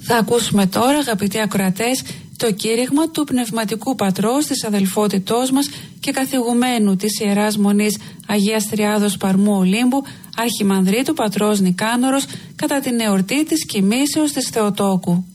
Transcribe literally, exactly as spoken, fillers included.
Θα ακούσουμε τώρα, αγαπητοί ακροατές, το κήρυγμα του πνευματικού πατρός της αδελφότητός μας και καθηγουμένου της Ιεράς Μονής Αγίας Τριάδος Παρμού Ολύμπου, Αρχιμανδρίτου πατρός Νικάνωρος, κατά την εορτή της κοιμήσεως της Θεοτόκου.